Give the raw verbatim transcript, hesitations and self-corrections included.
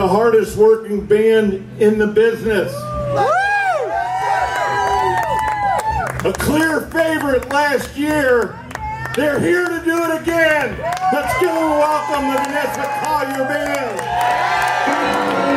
The hardest working band in the business. A clear favorite last year. They're here to do it again. Let's give a welcome to the Vanessa Collier Band.